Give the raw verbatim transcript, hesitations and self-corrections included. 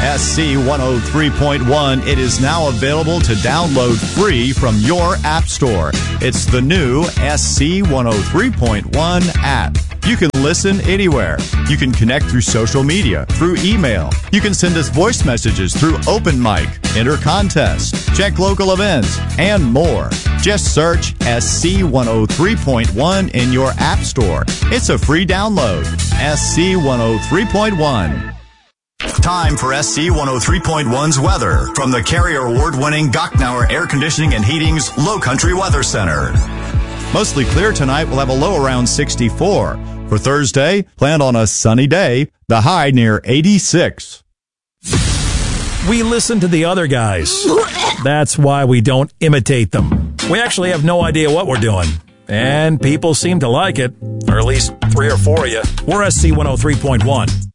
S C one oh three point one. It is now available to download free from your app store. It's the new S C one oh three point one app. You can listen anywhere. You can connect through social media, through email. You can send us voice messages through Open Mic, enter contests, check local events, and more. Just search S C one oh three point one in your app store. It's a free download. S C one oh three point one. Time for S C one oh three point one's weather from the Carrier Award-winning Gochnauer Air Conditioning and Heating's Low Country Weather Center. Mostly clear tonight. We'll have a low around sixty-four. For Thursday, plan on a sunny day. The high near eighty-six. We listen to the other guys. That's why we don't imitate them. We actually have no idea what we're doing. And people seem to like it. Or at least three or four of you. We're S C one oh three point one.